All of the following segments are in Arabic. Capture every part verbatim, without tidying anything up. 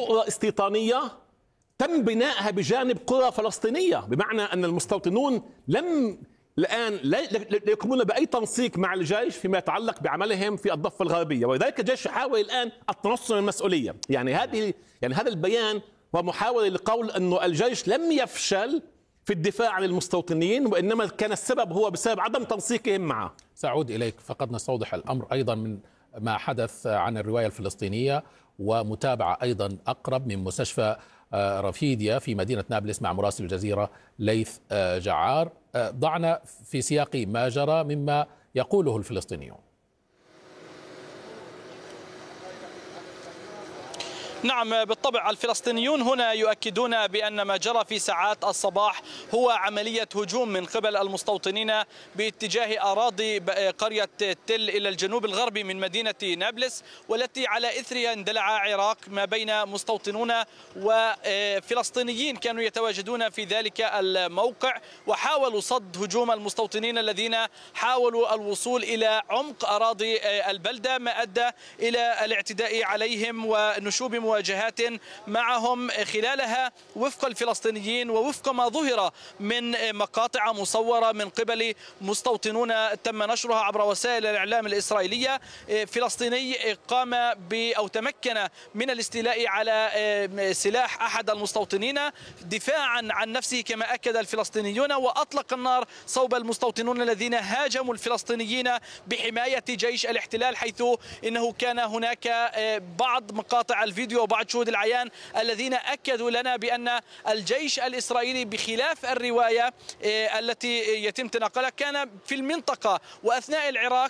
قرى استيطانية تم بنائها بجانب قرى فلسطينية، بمعنى أن المستوطنون لم الآن لا يقومون بأي تنسيق مع الجيش فيما يتعلق بعملهم في الضفة الغربية، ولذلك الجيش يحاول الآن التنصل من المسؤولية. يعني هذه يعني هذا البيان هو محاولة لقول أنه الجيش لم يفشل في الدفاع عن المستوطنين، وإنما كان السبب هو بسبب عدم تنسيقهم معه. سأعود إليك، فقد نستوضح الأمر أيضا من ما حدث عن الرواية الفلسطينية، ومتابعة أيضا أقرب من مستشفى رفيديا في مدينة نابلس مع مراسل الجزيرة ليث جعار. ضعنا في سياق ما جرى مما يقوله الفلسطينيون. نعم بالطبع، الفلسطينيون هنا يؤكدون بأن ما جرى في ساعات الصباح هو عملية هجوم من قبل المستوطنين باتجاه أراضي قرية تل إلى الجنوب الغربي من مدينة نابلس، والتي على إثرها اندلع عراك ما بين مستوطنون وفلسطينيين كانوا يتواجدون في ذلك الموقع، وحاولوا صد هجوم المستوطنين الذين حاولوا الوصول إلى عمق أراضي البلدة، ما أدى إلى الاعتداء عليهم ونشوب مواجهات معهم خلالها وفق الفلسطينيين ووفق ما ظهر من مقاطع مصورة من قبل مستوطنون تم نشرها عبر وسائل الإعلام الإسرائيلية. فلسطيني قام ب أو تمكن من الاستيلاء على سلاح أحد المستوطنين دفاعا عن نفسه كما أكد الفلسطينيون، وأطلق النار صوب المستوطنون الذين هاجموا الفلسطينيين بحماية جيش الاحتلال، حيث إنه كان هناك بعض مقاطع الفيديو وبعض شهود العيان الذين أكدوا لنا بأن الجيش الإسرائيلي بخلاف الرواية التي يتم تناقلها كان في المنطقة وأثناء العراك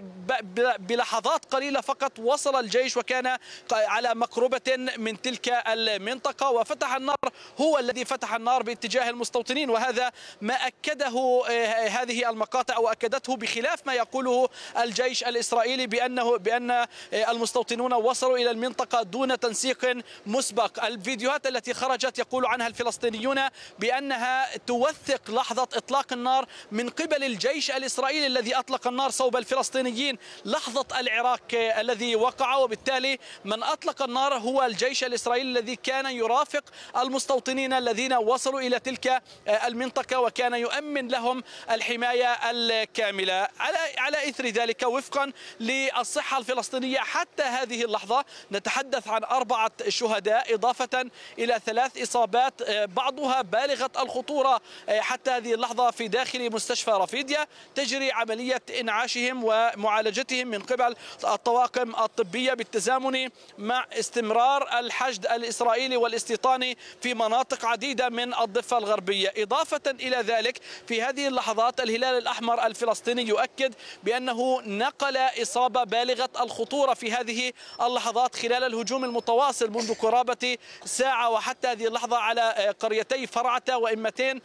بلحظات قليلة فقط وصل الجيش وكان على مقربة من تلك المنطقة وفتح النار، هو الذي فتح النار باتجاه المستوطنين، وهذا ما أكده هذه المقاطع وأكدته بخلاف ما يقوله الجيش الإسرائيلي بأنه بأن المستوطنون وصلوا إلى المنطقة دون تنسيق مسبق. الفيديوهات التي خرجت يقول عنها الفلسطينيون بأنها توثق لحظة إطلاق النار من قبل الجيش الإسرائيلي الذي أطلق النار صوب الفلسطينيين لحظة العراك الذي وقع، وبالتالي من أطلق النار هو الجيش الإسرائيلي الذي كان يرافق المستوطنين الذين وصلوا إلى تلك المنطقة وكان يؤمن لهم الحماية الكاملة. على على إثر ذلك وفقا للصحة الفلسطينية حتى هذه اللحظة نتحدث عن أربعة شهداء إضافة إلى ثلاث إصابات بعضها بالغة الخطورة حتى هذه اللحظة في داخل مستشفى رفيديا. تجري عملية إنعاشهم ومعالجتهم من قبل الطواقم الطبية بالتزامن مع استمرار الحشد الإسرائيلي والاستيطاني في مناطق عديدة من الضفة الغربية. إضافة إلى ذلك في هذه اللحظات الهلال الأحمر الفلسطيني يؤكد بأنه نقل إصابة بالغة الخطورة في هذه اللحظات خلال الهجوم المتواصل منذ قرابة ساعة وحتى هذه اللحظة على قريتي فرعة وإمتين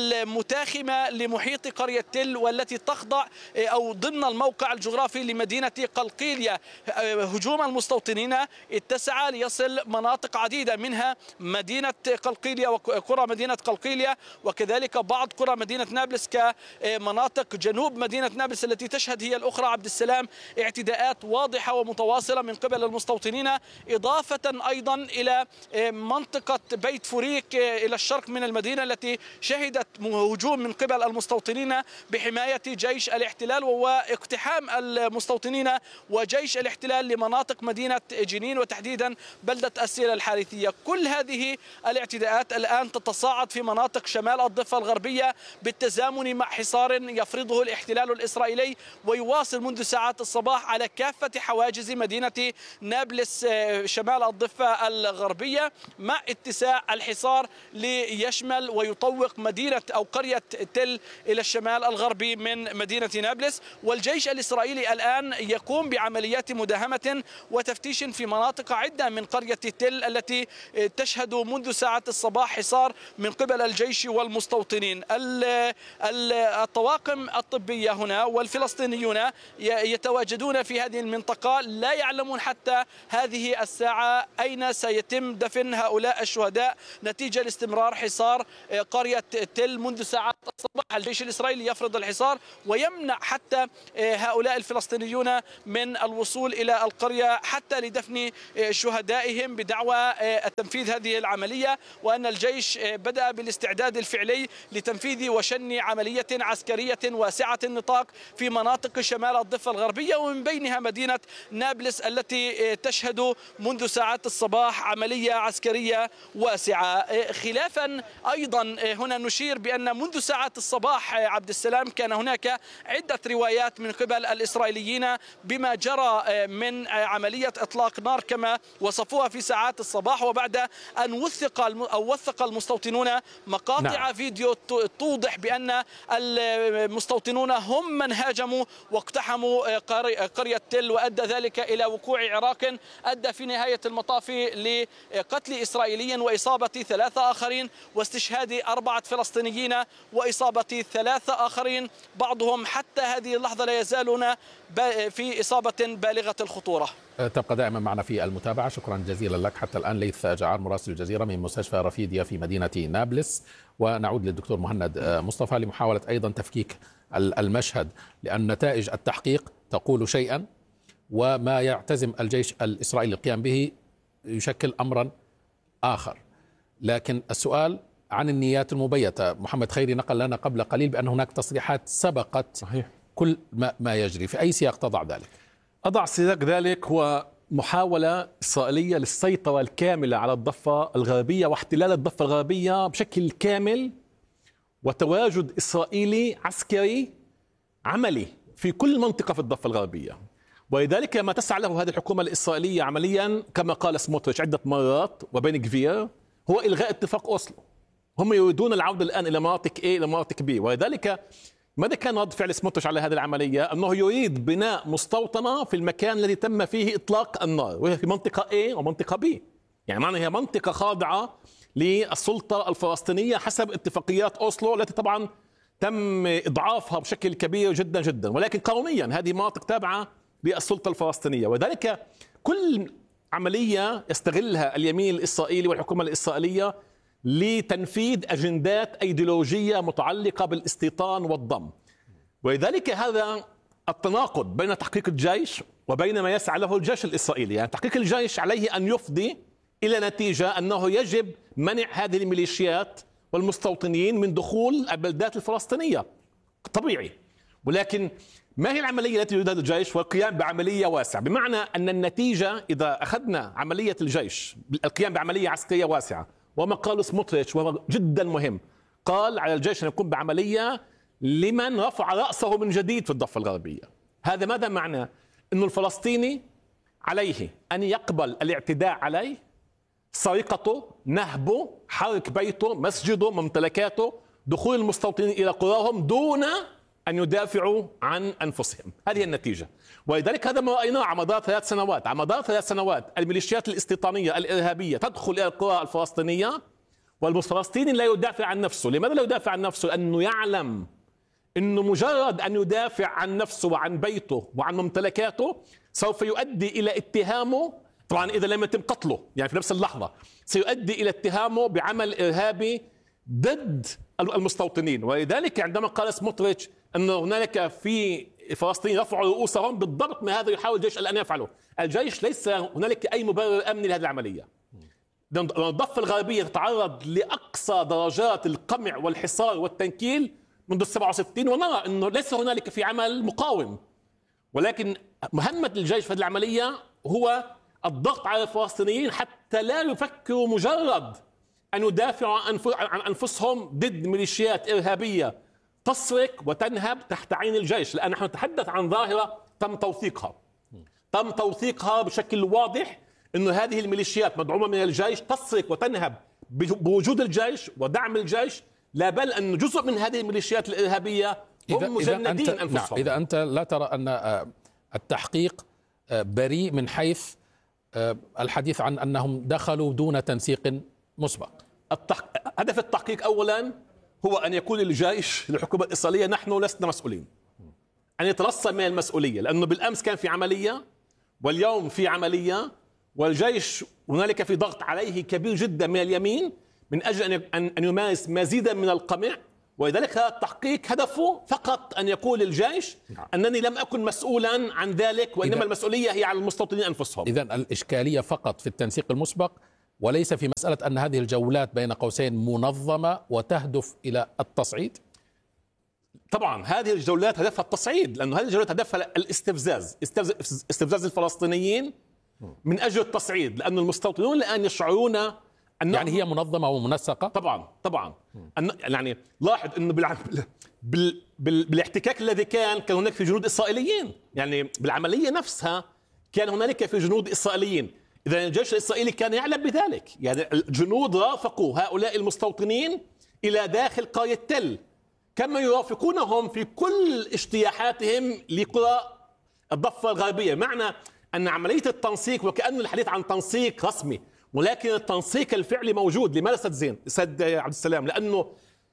المتاخمة لمحيط قرية تل والتي تخضع أو ضمن الموقع الجغرافي لمدينة قلقيلية. هجوم المستوطنين اتسع ليصل مناطق عديدة منها مدينة قلقيلية وقرى مدينة قلقيلية وكذلك بعض قرى مدينة نابلس كمناطق جنوب مدينة نابلس التي تشهد هي الأخرى عبد السلام اعتداءات واضحة ومتواصلة من قبل المستوطنين، إضافة أيضا إلى منطقة بيت فوريك إلى الشرق من المدينة التي شهدت هجوم من قبل المستوطنين بحماية جيش الاحتلال وهو اقتحام المستوطنين وجيش الاحتلال لمناطق مدينة جنين وتحديدا بلدة السيرة الحارثية. كل هذه الاعتداءات الآن تتصاعد في مناطق شمال الضفة الغربية بالتزامن مع حصار يفرضه الاحتلال الإسرائيلي ويواصل منذ ساعات الصباح على كافة حواجز مدينة نابلس شمال الضفة الغربية مع اتساع الحصار ليشمل ويطوق مدينة أو قرية تل إلى الشمال الغربي من مدينة نابلس. والجيش الإسرائيلي الآن يقوم بعمليات مداهمة وتفتيش في مناطق عدة من قرية تل التي تشهد منذ ساعات الصباح حصار من قبل الجيش والمستوطنين. الطواقم الطبية هنا والفلسطينيون يتواجدون في هذه المنطقة لا يعلمون حتى هذه الساعة أين سيتم دفن هؤلاء الشهداء نتيجة لاستمرار حصار قرية تل منذ ساعات الصباح. الجيش الإسرائيلي يفرض الحصار ويمنع حتى هؤلاء الفلسطينيون من الوصول إلى القرية حتى لدفن شهدائهم بدعوى تنفيذ هذه العملية، وأن الجيش بدأ بالاستعداد الفعلي لتنفيذ وشن عملية عسكرية واسعة النطاق في مناطق شمال الضفة الغربية ومن بينها مدينة نابلس التي تشهد منذ ساعات الصباح عملية عسكرية واسعة. خلافا أيضا هنا نشير بأن منذ ساعات الصباح عبد السلام كان هناك عدة روايات من قبل الإسرائيليين بما جرى من عملية إطلاق نار كما وصفوها في ساعات الصباح، وبعد أن وثق أو وثق المستوطنون مقاطع نعم. فيديو توضح بأن المستوطنون هم من هاجموا واقتحموا قرية تل، وأدى ذلك إلى وقوع عراق أدى في نهاية المطاف لقتل إسرائيلي وإصابة ثلاثة آخرين واستشهاد أربعة فلسطينيين وإصابة ثلاثة آخرين، بعضهم حتى هذه اللحظة لا يزالون في إصابة بالغة الخطورة. تبقى دائما معنا في المتابعة. شكرا جزيلا لك حتى الآن. ليث جعار مراسل الجزيرة من مستشفى رفيديا في مدينة نابلس. ونعود للدكتور مهند مصطفى لمحاولة أيضا تفكيك المشهد، لأن نتائج التحقيق تقول شيئا وما يعتزم الجيش الإسرائيلي القيام به يشكل أمرا آخر. لكن السؤال عن النيات المبيتة. محمد خيري نقل لنا قبل قليل بأن هناك تصريحات سبقت صحيح. كل ما, ما يجري في أي سياق تضع ذلك؟ أضع سياق ذلك هو محاولة إسرائيلية للسيطرة الكاملة على الضفة الغربية واحتلال الضفة الغربية بشكل كامل، وتواجد إسرائيلي عسكري عملي في كل منطقة في الضفة الغربية. ولذلك ما تسعى له هذه الحكومة الإسرائيلية عمليا كما قال سموتريتش عدة مرات وبين كفير هو إلغاء اتفاق أوسلو. هم يريدون العودة الآن إلى مناطق A إلى مناطق B. ولذلك ماذا كان رد فعل سموتريتش على هذه العملية؟ أنه يريد بناء مستوطنة في المكان الذي تم فيه إطلاق النار، وهي في منطقة A ومنطقة B. يعني معنى هي منطقة خاضعة للسلطة الفلسطينية حسب اتفاقيات أوسلو التي طبعا تم إضعافها بشكل كبير جدا جدا، ولكن قانونيا هذه مناطق تابعة للسلطة الفلسطينية. وذلك كل عملية يستغلها اليمين الإسرائيلي والحكومة الإسرائيلية لتنفيذ أجندات أيديولوجية متعلقة بالاستيطان والضم. ولذلك هذا التناقض بين تحقيق الجيش وبين ما يسعى له الجيش الإسرائيلي. يعني تحقيق الجيش عليه أن يفضي إلى نتيجة أنه يجب منع هذه الميليشيات والمستوطنين من دخول البلدات الفلسطينية طبيعي. ولكن ما هي العملية التي يريدها الجيش؟ والقيام بعملية واسعة، بمعنى أن النتيجة إذا أخذنا عملية الجيش القيام بعملية عسكرية واسعة، وما قاله سموتريتش وهو جدا مهم، قال على الجيش أن يقوم بعملية لمن رفع رأسه من جديد في الضفة الغربية. هذا ماذا معنى؟ أنه الفلسطيني عليه أن يقبل الاعتداء عليه، سرقته، نهبه، حرق بيته، مسجده، ممتلكاته، دخول المستوطنين إلى قراهم دون أن يدافعوا عن أنفسهم. هذه النتيجة. ولذلك هذا ما رأيناه على مدار ثلاث سنوات. على مدار ثلاث سنوات الميليشيات الاستيطانية الإرهابية تدخل إلى القرى الفلسطينية والفلسطيني لا يدافع عن نفسه. لماذا لا يدافع عن نفسه؟ لأنه يعلم أنه مجرد أن يدافع عن نفسه وعن بيته وعن ممتلكاته سوف يؤدي إلى اتهامه، طبعا إذا لم يتم قتله يعني في نفس اللحظة، سيؤدي إلى اتهامه بعمل إرهابي ضد المستوطنين. ولذلك عندما قال سموتريتش أن هنالك في فلسطين رفعوا رؤوسهم، بالضبط ما هذا يحاول الجيش الآن يفعله. الجيش ليس هنالك أي مبرر أمني لهذه العملية. الضفة الغربية تتعرض لأقصى درجات القمع والحصار والتنكيل منذ سبعة وستين، ونرى أنه ليس هنالك في عمل مقاوم. ولكن مهمة الجيش في هذه العملية هو الضغط على الفلسطينيين حتى لا يفكروا مجرد أن يدافعوا عن أنفسهم ضد ميليشيات إرهابية تسرق وتنهب تحت عين الجيش. لأن نحن نتحدث عن ظاهرة تم توثيقها تم توثيقها بشكل واضح، أن هذه الميليشيات مدعومة من الجيش تسرق وتنهب بوجود الجيش ودعم الجيش، لا بل أن جزء من هذه الميليشيات الإرهابية هم مجندين أنفسهم. نعم، إذا أنت لا ترى أن التحقيق بريء من حيث الحديث عن أنهم دخلوا دون تنسيق مسبق. التحق... هدف التحقيق أولا هو أن يكون الجيش للحكومة الإسرائيلية نحن لسنا مسؤولين، أن يترصد من المسؤولية، لأنه بالأمس كان في عملية واليوم في عملية، والجيش هنالك في ضغط عليه كبير جدا من اليمين من أجل أن أن يمارس مزيدا من القمع ولذلك هذا التحقيق هدفه فقط أن يقول للجيش أنني لم أكن مسؤولا عن ذلك، وإنما المسؤولية هي على المستوطنين أنفسهم. إذن الإشكالية فقط في التنسيق المسبق، وليس في مسألة أن هذه الجولات بين قوسين منظمة وتهدف إلى التصعيد. طبعا هذه الجولات هدفها التصعيد، لأن هذه الجولات هدفها الاستفزاز، استفزاز الفلسطينيين من أجل التصعيد، لأن المستوطنون الآن يشعرون أن يعني هي منظمة ومنسقة. طبعا طبعا أن يعني لاحظ أنه بالع... بال... بال... بالاحتكاك الذي كان كان هناك في جنود إسرائيليين، يعني بالعملية نفسها كان هنالك في جنود إسرائيليين. إذا الجيش الإسرائيلي كان يعلم بذلك، يعني الجنود رافقوا هؤلاء المستوطنين إلى داخل قرية تل، كما يرافقونهم في كل اجتياحاتهم لقرى الضفة الغربية. معنى أن عملية التنسيق وكأن الحديث عن تنسيق رسمي، ولكن التنسيق الفعلي موجود. لماذا سد زين سد عبد السلام؟ لأنه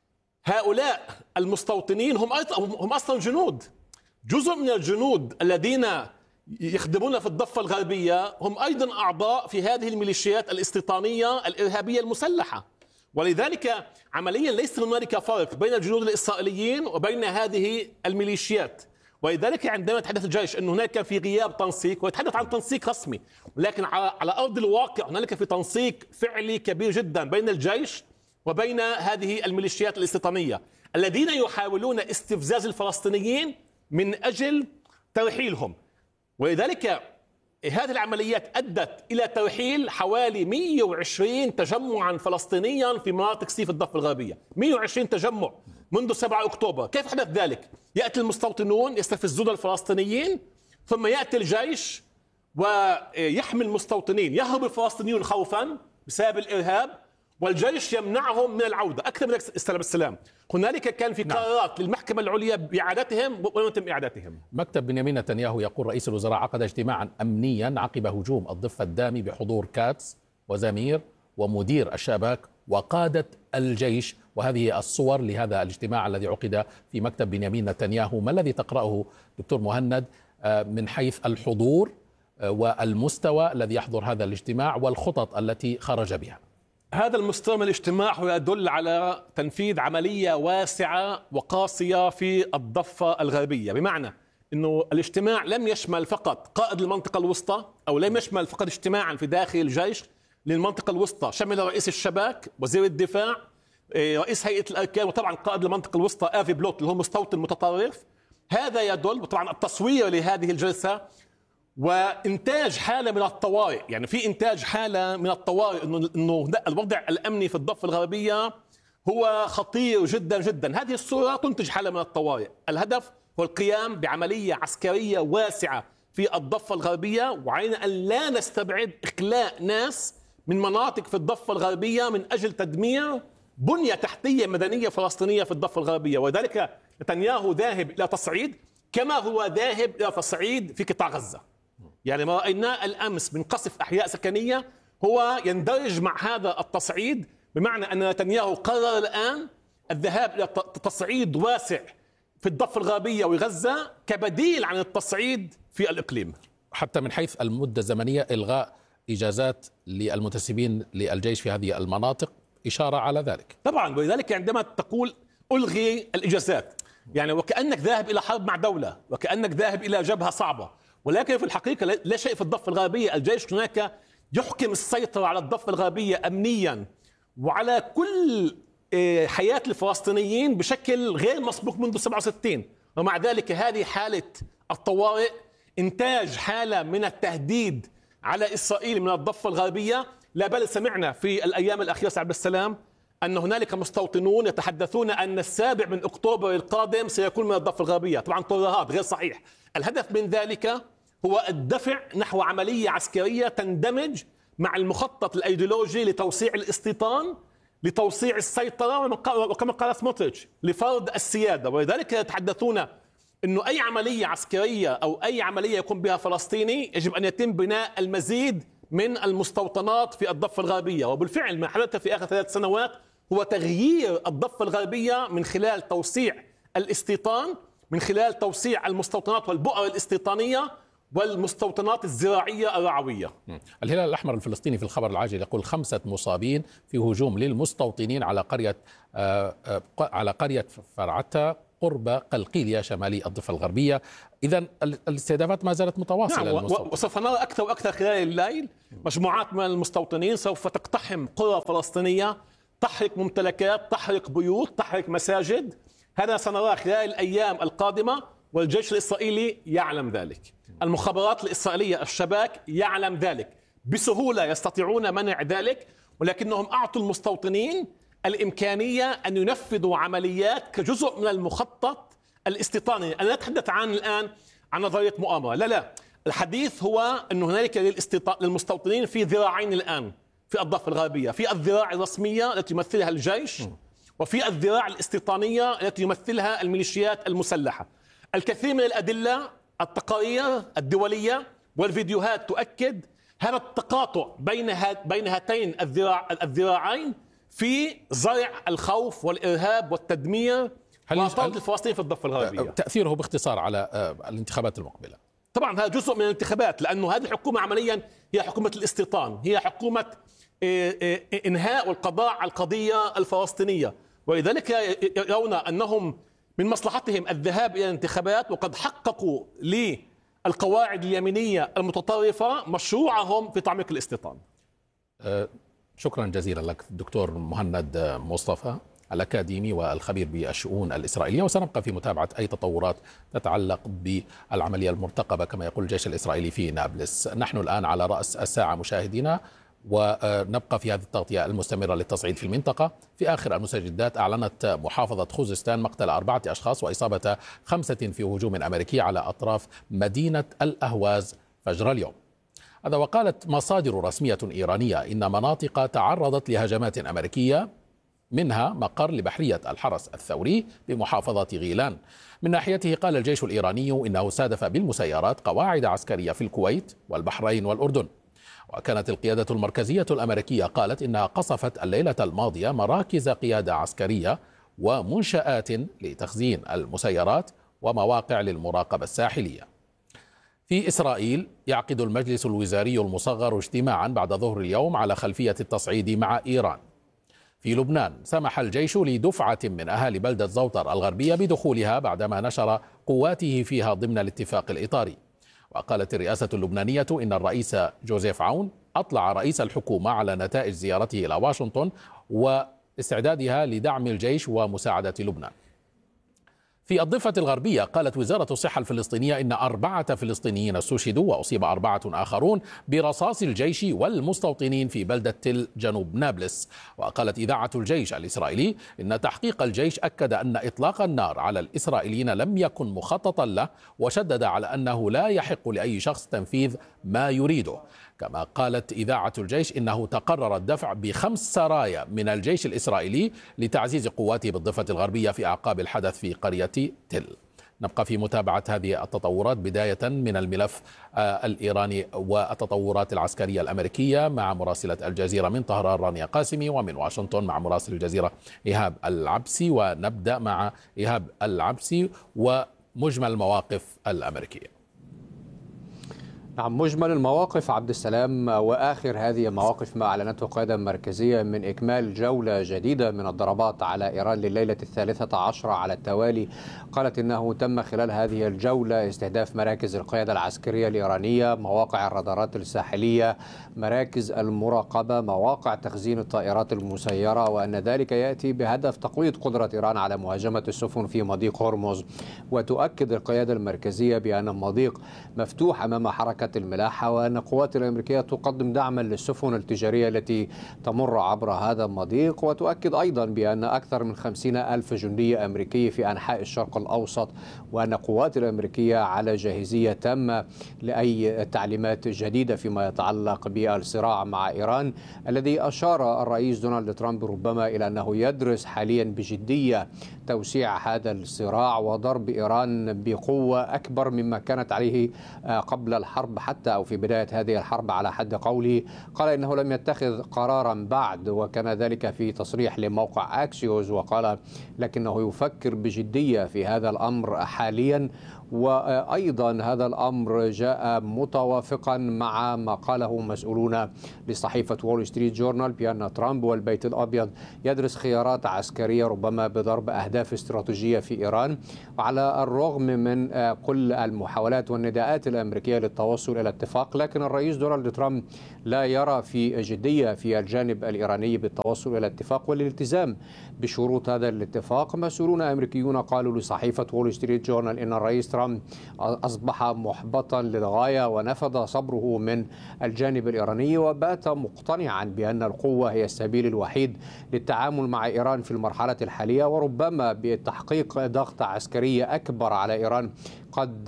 هؤلاء المستوطنين هم هم أصلا جنود. جزء من الجنود الذين يخدمون في الضفة الغربية هم أيضا أعضاء في هذه الميليشيات الاستيطانية الإرهابية المسلحة، ولذلك عمليا ليس هنالك فرق بين الجنود الإسرائيليين وبين هذه الميليشيات. ولذلك عندما يتحدث الجيش أن هناك في غياب تنسيق، ويتحدث عن تنسيق رسمي، ولكن على أرض الواقع هنالك في تنسيق فعلي كبير جدا بين الجيش وبين هذه الميليشيات الاستيطانية الذين يحاولون استفزاز الفلسطينيين من أجل ترحيلهم. ولذلك هذه العمليات أدت إلى ترحيل حوالي مئة وعشرين تجمعا فلسطينيا في مناطق سيف الضفة الغربية. مئة وعشرين تجمع منذ سبعة أكتوبر. كيف حدث ذلك؟ يأتي المستوطنون يستفزون الفلسطينيين، ثم يأتي الجيش ويحمي المستوطنين، يهرب الفلسطينيون خوفا بسبب الإرهاب، والجيش يمنعهم من العودة أكثر من استلام السلام. هنالك كان في قرارات نعم. للمحكمة العليا بإعادتهم ولم يتم إعادتهم. مكتب بنيامين نتنياهو يقول رئيس الوزراء عقد اجتماعا أمنيا عقب هجوم الضفة الدامي بحضور كاتس وزمير ومدير الشباك وقادة الجيش، وهذه الصور لهذا الاجتماع الذي عقد في مكتب بنيامين نتنياهو. ما الذي تقرأه دكتور مهند من حيث الحضور والمستوى الذي يحضر هذا الاجتماع والخطط التي خرج بها؟ هذا المستوى من الاجتماع هو يدل على تنفيذ عملية واسعة وقاسية في الضفة الغربية، بمعنى أنه الاجتماع لم يشمل فقط قائد المنطقة الوسطى، أو لم يشمل فقط اجتماعا في داخل الجيش للمنطقة الوسطى، شمل رئيس الشباك، وزير الدفاع، رئيس هيئة الأركان، وطبعا قائد المنطقة الوسطى آفي بلوت اللي هو مستوطن متطرف. هذا يدل، وطبعا التصوير لهذه الجلسة وإنتاج حالة من الطوارئ، يعني في إنتاج حالة من الطوارئ، إنه إنه الوضع الأمني في الضفة الغربية هو خطير جدا جدا. هذه الصورة تنتج حالة من الطوارئ. الهدف هو القيام بعملية عسكرية واسعة في الضفة الغربية، وعلينا أن لا نستبعد إخلاء ناس من مناطق في الضفة الغربية من أجل تدمير بنية تحتية مدنية فلسطينية في الضفة الغربية. وذلك نتنياهو ذاهب إلى تصعيد كما هو ذاهب إلى تصعيد في قطاع غزة. يعني ما رأيناه الأمس من قصف أحياء سكنية هو يندرج مع هذا التصعيد، بمعنى أن نتنياهو قرر الآن الذهاب إلى تصعيد واسع في الضفة الغربية وغزة كبديل عن التصعيد في الإقليم. حتى من حيث المدة الزمنية إلغاء إجازات للمنتسبين للجيش في هذه المناطق إشارة على ذلك. طبعا، ولذلك عندما تقول ألغي الإجازات يعني وكأنك ذاهب إلى حرب مع دولة، وكأنك ذاهب إلى جبهة صعبة، ولكن في الحقيقة لا شيء في الضفة الغربية. الجيش هناك يحكم السيطرة على الضفة الغربية أمنيا وعلى كل حياة الفلسطينيين بشكل غير مسبوق منذ سبعة وستين، ومع ذلك هذه حالة الطوارئ إنتاج حالة من التهديد على إسرائيل من الضفة الغربية. لا بل سمعنا في الأيام الأخيرة عبد السلام أن هنالك مستوطنون يتحدثون أن السابع من أكتوبر القادم سيكون من الضفة الغربية. طبعا ترهات غير صحيح. الهدف من ذلك هو الدفع نحو عملية عسكرية تندمج مع المخطط الأيديولوجي لتوسيع الاستيطان، لتوسيع السيطرة، وكما قال سموتريتش لفرض السيادة. ولذلك يتحدثون أنه أي عملية عسكرية أو أي عملية يقوم بها فلسطيني يجب أن يتم بناء المزيد من المستوطنات في الضفة الغربية. وبالفعل ما حدث في آخر ثلاث سنوات هو تغيير الضفة الغربية من خلال توسيع الاستيطان، من خلال توسيع المستوطنات والبؤر الاستيطانية، والمستوطنات الزراعية الرعوية. الهلال الأحمر الفلسطيني في الخبر العاجل يقول خمسة مصابين في هجوم للمستوطنين على قرية على قرية فرعتة قرب قلقيلية شمالي الضفة الغربية. إذن الاستهدافات ما زالت متواصلة. نعم، وسوف نرى أكثر وأكثر خلال الليل مجموعات من المستوطنين سوف تقتحم قرى فلسطينية، تحرق ممتلكات، تحرق بيوت، تحرق مساجد. هذا سنراه خلال الأيام القادمة، والجيش الإسرائيلي يعلم ذلك، المخابرات الإسرائيلية الشباك يعلم ذلك، بسهولة يستطيعون منع ذلك، ولكنهم أعطوا المستوطنين الإمكانية أن ينفذوا عمليات كجزء من المخطط الاستيطاني. أنا لا أتحدث عن الآن عن نظرية مؤامرة، لا لا، الحديث هو أن هنالك للمستوطنين في ذراعين الآن في الضفة الغربية، في الذراع الرسمية التي يمثلها الجيش، وفي الذراع الاستيطانية التي يمثلها الميليشيات المسلحة. الكثير من الأدلة، التقارير الدولية والفيديوهات تؤكد هذا التقاطع بين بين هاتين الذراع الذراعين في زرع الخوف والإرهاب والتدمير وطرد الفلسطينيين في الضفة الغربية. تأثيره باختصار على الانتخابات المقبلة. طبعا هذا جزء من الانتخابات، لأنه هذه الحكومة عمليا هي حكومة الاستيطان، هي حكومة إنهاء والقضاء على القضية الفلسطينية، ولذلك يرون أنهم من مصلحتهم الذهاب إلى الانتخابات، وقد حققوا للقواعد اليمينية المتطرفة مشروعهم في تعميق الاستيطان. شكرا جزيلا لك دكتور مهند مصطفى، الأكاديمي والخبير بالشؤون الإسرائيلية، وسنبقى في متابعة أي تطورات تتعلق بالعملية المرتقبة كما يقول الجيش الإسرائيلي في نابلس. نحن الآن على رأس الساعة مشاهدينا، ونبقى في هذه التغطية المستمرة للتصعيد في المنطقة. في آخر المستجدات أعلنت محافظة خوزستان مقتل أربعة أشخاص وإصابة خمسة في هجوم أمريكي على أطراف مدينة الأهواز فجر اليوم. هذا وقالت مصادر رسمية إيرانية إن مناطق تعرضت لهجمات أمريكية، منها مقر لبحرية الحرس الثوري بمحافظة غيلان. من ناحيته قال الجيش الإيراني إنه استهدف بالمسيرات قواعد عسكرية في الكويت والبحرين والأردن. وكانت القيادة المركزية الأمريكية قالت إنها قصفت الليلة الماضية مراكز قيادة عسكرية ومنشآت لتخزين المسيرات ومواقع للمراقبة الساحلية. في إسرائيل يعقد المجلس الوزاري المصغر اجتماعا بعد ظهر اليوم على خلفية التصعيد مع إيران. في لبنان سمح الجيش لدفعة من أهالي بلدة زوطر الغربية بدخولها بعدما نشر قواته فيها ضمن الاتفاق الإطاري. وقالت الرئاسة اللبنانية إن الرئيس جوزيف عون أطلع رئيس الحكومة على نتائج زيارته إلى واشنطن واستعدادها لدعم الجيش ومساعدة لبنان. في الضفة الغربية قالت وزارة الصحة الفلسطينية إن أربعة فلسطينيين استشهدوا وأصيب أربعة آخرون برصاص الجيش والمستوطنين في بلدة تل جنوب نابلس. وقالت إذاعة الجيش الإسرائيلي إن تحقيق الجيش أكد أن إطلاق النار على الإسرائيليين لم يكن مخططا له، وشدد على أنه لا يحق لأي شخص تنفيذ ما يريده. كما قالت إذاعة الجيش إنه تقرر الدفع بخمس سرايا من الجيش الإسرائيلي لتعزيز قواته بالضفة الغربية في أعقاب الحدث في قرية تل. نبقى في متابعة هذه التطورات بداية من الملف الإيراني والتطورات العسكرية الأمريكية مع مراسلة الجزيرة من طهران رانيا قاسمي، ومن واشنطن مع مراسل الجزيرة إيهاب العبسي. ونبدأ مع إيهاب العبسي ومجمل المواقف الأمريكية. نعم، مجمل المواقف عبد السلام وآخر هذه المواقف ما أعلنته القيادة المركزية من إكمال جولة جديدة من الضربات على إيران لليلة الثالثة عشرة على التوالي. قالت إنه تم خلال هذه الجولة استهداف مراكز القيادة العسكرية الإيرانية، مواقع الرادارات الساحلية، مراكز المراقبة، مواقع تخزين الطائرات المسيرة، وأن ذلك يأتي بهدف تقويض قدرة إيران على مهاجمة السفن في مضيق هرمز. وتؤكد القيادة المركزية بأن المضيق مفتوح أمام حركة الملاحة، وأن القوات الأمريكية تقدم دعما للسفن التجارية التي تمر عبر هذا المضيق. وتؤكد أيضا بأن أكثر من خمسين ألف جندي أمريكي في أنحاء الشرق الأوسط، وأن القوات الأمريكية على جاهزية تامة لأي تعليمات جديدة فيما يتعلق بالصراع مع إيران، الذي أشار الرئيس دونالد ترامب ربما إلى أنه يدرس حاليا بجدية توسيع هذا الصراع وضرب إيران بقوة أكبر مما كانت عليه قبل الحرب حتى أو في بداية هذه الحرب على حد قوله. قال إنه لم يتخذ قرارا بعد، وكان ذلك في تصريح لموقع أكسيوز، وقال لكنه يفكر بجدية في هذا الأمر حاليا، وأيضا هذا الأمر جاء متوافقا مع ما قاله مسؤولون لصحيفة وول ستريت جورنال بأن ترامب والبيت الأبيض يدرس خيارات عسكرية ربما بضرب أهداف استراتيجية في إيران. وعلى الرغم من كل المحاولات والنداءات الأمريكية للتوصل إلى اتفاق، لكن الرئيس دونالد ترامب لا يرى في جدية في الجانب الإيراني بالتوصل إلى اتفاق والالتزام بشروط هذا الاتفاق. مسؤولون أمريكيون قالوا لصحيفة وول ستريت جورنال إن الرئيس ترامب أصبح محبطا للغاية ونفذ صبره من الجانب الإيراني، وبات مقتنعا بأن القوة هي السبيل الوحيد للتعامل مع إيران في المرحلة الحالية، وربما بتحقيق ضغط عسكري أكبر على إيران قد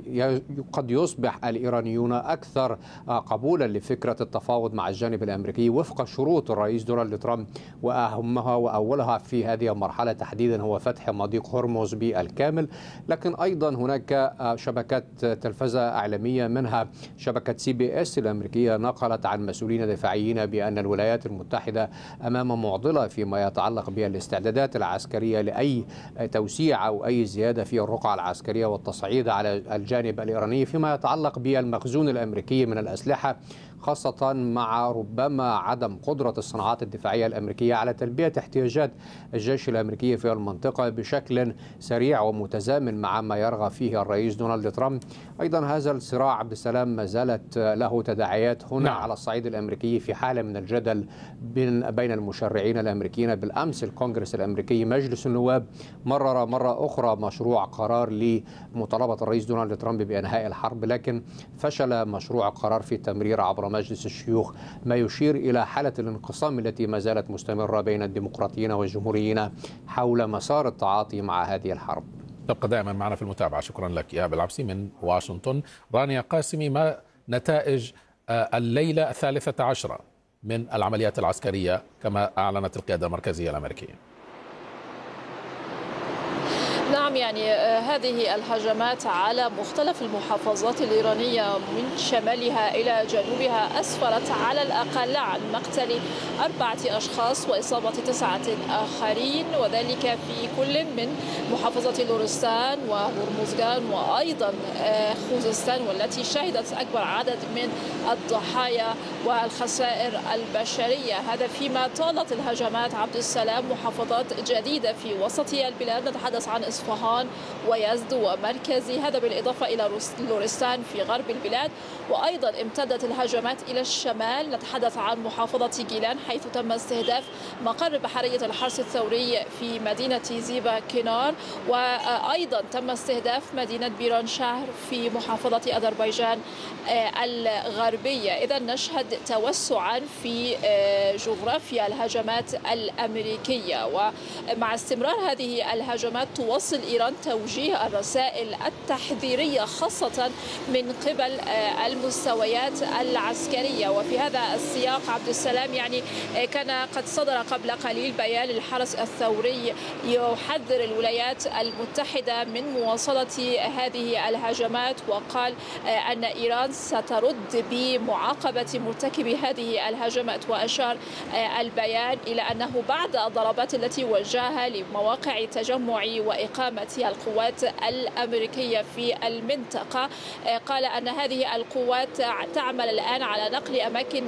قد يصبح الإيرانيون أكثر قبولا لفكرة التفاوض مع الجانب الأمريكي وفق شروط الرئيس دونالد ترامب، وأهمها وأولها في هذه المرحلة تحديدا هو فتح مضيق هرمز بالكامل. لكن أيضا هناك شبكات تلفزة إعلامية منها شبكة سي بي اس الأمريكية نقلت عن مسؤولين دفاعيين بأن الولايات المتحدة أمام معضلة فيما يتعلق بالاستعدادات العسكرية لأي توسيع أو أي زيادة في الرقعة العسكرية والتصعيد على الجانب الإيراني فيما يتعلق بالمخزون الأمريكي من الأسلحة، خاصة مع ربما عدم قدرة الصناعات الدفاعية الأمريكية على تلبية احتياجات الجيش الأمريكي في المنطقة بشكل سريع ومتزامن مع ما يرغب فيه الرئيس دونالد ترامب. أيضا هذا الصراع عبد السلام ما زالت له تداعيات هنا نعم. على الصعيد الأمريكي في حالة من الجدل بين بين المشرعين الأمريكيين. بالأمس الكونغرس الأمريكي مجلس النواب مرر مرة أخرى مشروع قرار لمطالبة الرئيس دونالد ترامب بإنهاء الحرب، لكن فشل مشروع قرار في التمرير عبر مجلس الشيوخ، ما يشير إلى حالة الانقسام التي ما زالت مستمرة بين الديمقراطيين والجمهوريين حول مسار التعاطي مع هذه الحرب. تبقى دائما معنا في المتابعة. شكرا لك إيهاب العبسي من واشنطن. رانيا قاسمي، ما نتائج الليلة الثالثة عشرة من العمليات العسكرية كما أعلنت القيادة المركزية الأمريكية؟ نعم، يعني هذه الهجمات على مختلف المحافظات الإيرانية من شمالها إلى جنوبها أسفرت على الأقل عن مقتل أربعة أشخاص وإصابة تسعة آخرين، وذلك في كل من محافظة لورستان وهرمزغان وأيضا خوزستان، والتي شهدت أكبر عدد من الضحايا والخسائر البشرية. هذا فيما طالت الهجمات عبد السلام محافظات جديدة في وسط البلاد، نتحدث عن إصفهان ويزد ومركزي، هذا بالإضافة إلى لورستان في غرب البلاد. وأيضا امتدت الهجمات إلى الشمال، نتحدث عن محافظة جيلان حيث تم استهداف مقر بحرية الحرس الثوري في مدينة زيبا كينار، وأيضا تم استهداف مدينة بيران شهر في محافظة أذربيجان الغربية. إذا نشهد توسعا في جغرافيا الهجمات الأمريكية، ومع استمرار هذه الهجمات توصل إيران توجيه الرسائل التحذيرية خاصة من قبل المستويات العسكرية. وفي هذا السياق عبد السلام يعني كان قد صدر قبل قليل بيان للحرس الثوري يحذر الولايات المتحدة من مواصلة هذه الهجمات، وقال أن إيران سترد بمعاقبة مرتكبي هذه الهجمات. وأشار البيان إلى أنه بعد الضربات التي وجهها لمواقع تجمع وإقامة القوات الأمريكية في المنطقة، قال أن هذه القوات تعمل الآن على نقل أماكن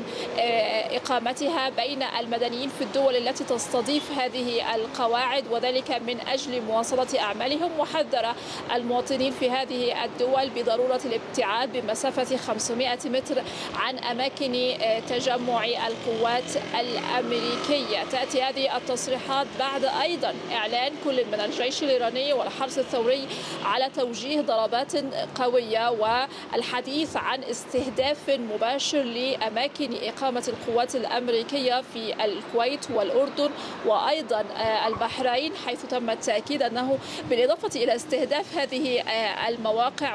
إقامتها بين المدنيين في الدول التي تستضيف هذه القواعد، وذلك من أجل مواصلة أعمالهم. وحذر المواطنين في هذه الدول بضرورة الابتعاد بمسافة خمسمائة متر عن أماكن تجمع القوات الأمريكية. تأتي هذه التصريحات بعد أيضا إعلان كل من الجيش الإيراني والحرس الثوري على توجيه ضربات قوية والحديث عن استهداف مباشر لأماكن إقامة القوات الأمريكية في الكويت والأردن وأيضا البحرين، حيث تم التأكيد أنه بالإضافة إلى استهداف هذه المواقع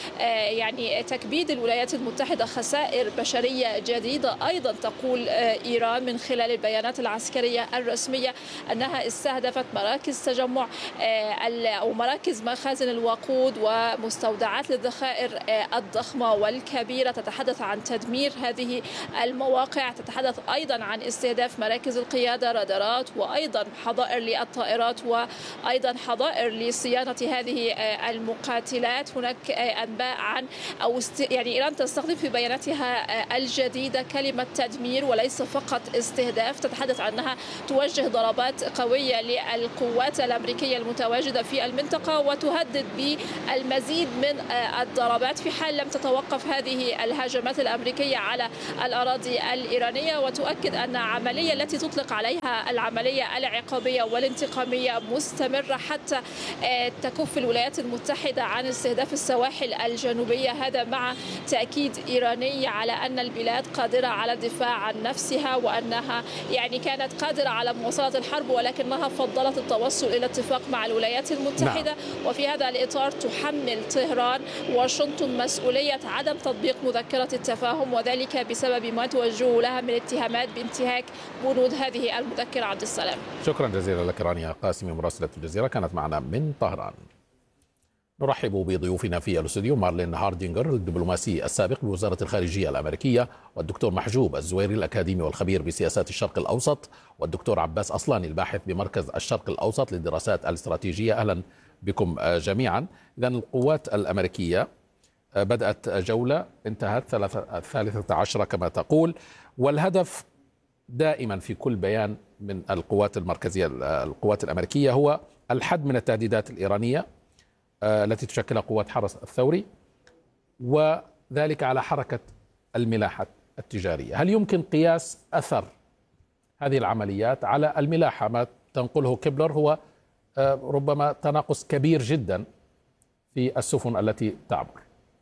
ويعني تكبيد الولايات المتحدة خسائر بشرية جديدة، أيضا تقول إيران من خلال البيانات العسكرية الرسمية أنها استهدفت مراكز تجمع أو مراكز مخازن الوقود ومستودعات للذخائر الضخمة والكبيرة، تتحدث عن تدمير هذه المواقع، تتحدث أيضا عن استهداف مراكز القيادة، رادارات، وأيضا حظائر للطائرات وأيضا حظائر لصيانة هذه المقاتلات. هناك أنباء عن أو يعني إيران تستخدم في بياناتها الجديدة كلمة تدمير وليس فقط استهداف، تتحدث عنها توجه ضربات قوية للقوات الأمريكية المتواجدة في المنطقة وتهدد بالمزيد من الضربات في حال لم تتوقف هذه الهجمات الأمريكية على الأراضي الإيرانية. وتؤكد أن العملية التي تطلق عليها العملية العقابية والانتقامية مستمرة حتى تكف الولايات المتحدة عن استهداف السواحل الجنوبية، هذا مع تأكيد إيراني على أن البلاد قادرة على الدفاع عن نفسها وأنها يعني كانت قادرة على مواصلة الحرب ولكنها فضلت التوصل إلى اتفاق مع الولايات المتحدة. نعم. وفي هذا الإطار تحمل طهران واشنطن مسؤولية عدم تطبيق مذكرة التفاهم، وذلك بسبب ما توجه لها من اتهامات بانتهاك بنود هذه المذكرة. عبد السلام، شكرا جزيلا لك رانيا قاسمي مراسلة الجزيرة كانت معنا من طهران. نرحب بضيوفنا في الاستوديو مارلين هاردينجر الدبلوماسي السابق بوزارة الخارجية الأمريكية، والدكتور محجوب الزويري الأكاديمي والخبير بسياسات الشرق الأوسط، والدكتور عباس أصلاني الباحث بمركز الشرق الأوسط للدراسات الاستراتيجية. أهلا بكم جميعا. إذن القوات الأمريكية بدأت جولة انتهت الثالثة عشرة كما تقول، والهدف دائما في كل بيان من القوات المركزية القوات الأمريكية هو الحد من التهديدات الإيرانية التي تشكلها قوات حرس الثوري، وذلك على حركة الملاحة التجارية. هل يمكن قياس أثر هذه العمليات على الملاحة؟ ما تنقله كيبلر هو ربما تناقص كبير جدا في السفن التي تعبر.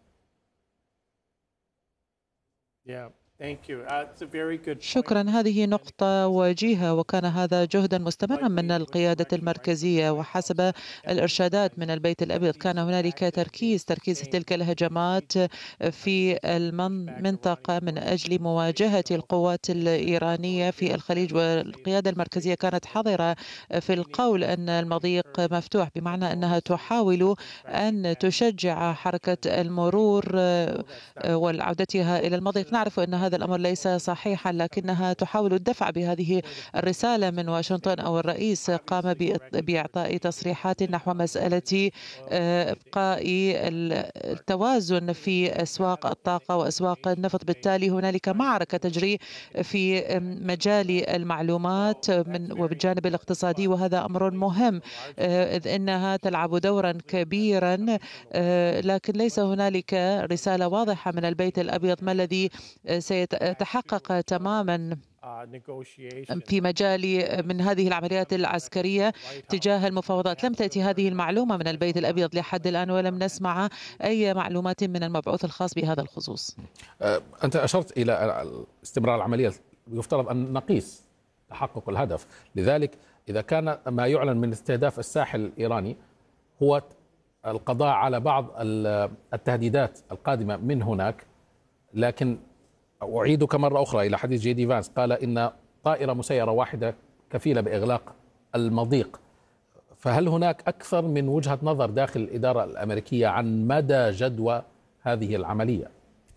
Yeah. Uh, شكرا، هذه نقطة وجيهة، وكان هذا جهدا مستمرا من القيادة المركزية. وحسب الإرشادات من البيت الأبيض كان هنالك تركيز تركيز تلك الهجمات في المنطقة من أجل مواجهة القوات الإيرانية في الخليج، والقيادة المركزية كانت حذرة في القول أن المضيق مفتوح، بمعنى أنها تحاول أن تشجع حركة المرور والعودتها إلى المضيق. نعرف أن هذا الأمر ليس صحيحا، لكنها تحاول الدفع بهذه الرسالة من واشنطن، أو الرئيس قام بإعطاء تصريحات نحو مسألة إبقاء التوازن في أسواق الطاقة وأسواق النفط. بالتالي هنالك معركة تجري في مجال المعلومات وبالجانب الاقتصادي، وهذا أمر مهم إذ إنها تلعب دورا كبيرا، لكن ليس هنالك رسالة واضحة من البيت الأبيض ما الذي سيتحقق تماما في مجال من هذه العمليات العسكرية تجاه المفاوضات. لم تأتي هذه المعلومة من البيت الأبيض لحد الآن، ولم نسمع أي معلومات من المبعوث الخاص بهذا الخصوص. أنت أشرت إلى استمرار العملية، يفترض أن نقيس تحقق الهدف. لذلك إذا كان ما يعلن من استهداف الساحل الإيراني هو القضاء على بعض التهديدات القادمة من هناك، لكن أعيدك مرة أخرى إلى حديث جي دي فانس، قال إن طائرة مسيرة واحدة كفيلة بإغلاق المضيق. فهل هناك أكثر من وجهة نظر داخل الإدارة الأمريكية عن مدى جدوى هذه العملية؟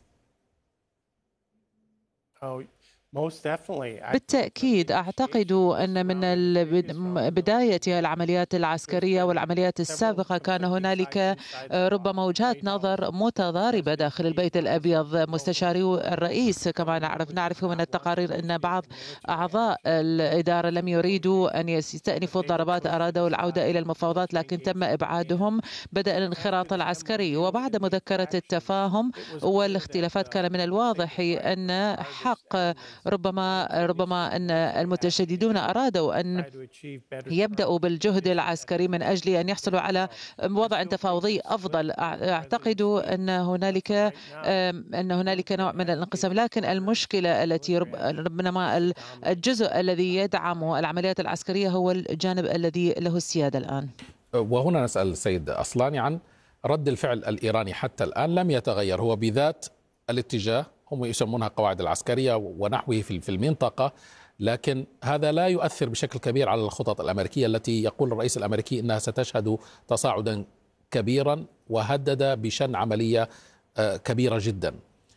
بالتأكيد أعتقد أن من بداية العمليات العسكرية والعمليات السابقة كان هنالك ربما وجهات نظر متضاربة داخل البيت الأبيض. مستشاري الرئيس كما نعرف نعرف من التقارير أن بعض أعضاء الإدارة لم يريدوا أن يستأنفوا الضربات، أرادوا العودة إلى المفاوضات لكن تم إبعادهم. بدأ الانخراط العسكري، وبعد مذكرة التفاهم والاختلافات كان من الواضح أن حق ربما ربما أن المتشددون أرادوا أن يبدأوا بالجهد العسكري من أجل أن يحصلوا على وضع تفاوضي أفضل. أعتقد أن هنالك أن هنالك نوع من الانقسام، لكن المشكلة التي ربما الجزء الذي يدعم العمليات العسكرية هو الجانب الذي له السيادة الآن. وهنا نسأل السيد أصلاني عن رد الفعل الإيراني حتى الآن لم يتغير، هو بذات الاتجاه، هم يسمونها قواعد العسكرية ونحوه في المنطقة، لكن هذا لا يؤثر بشكل كبير على الخطط الأمريكية التي يقول الرئيس الأمريكي أنها ستشهد تصاعدا كبيرا، وهدد بشن عملية كبيرة جدا.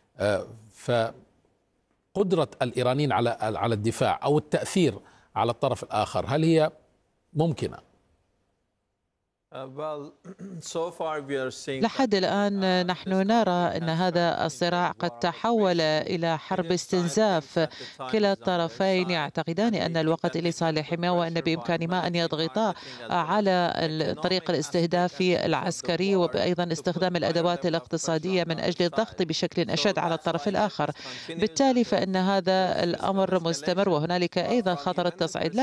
فقدرة الإيرانيين على على الدفاع أو التأثير على الطرف الآخر هل هي ممكنة؟ لحد الآن نحن نرى أن هذا الصراع قد تحول إلى حرب استنزاف. كلا الطرفين يعتقدان أن الوقت لصالحهما وأن بإمكانهما أن يضغطا على الطريق الاستهدافي العسكري وأيضا استخدام الأدوات الاقتصادية من أجل الضغط بشكل أشد على الطرف الآخر. بالتالي فإن هذا الأمر مستمر، وهنالك أيضا خطر التصعيد.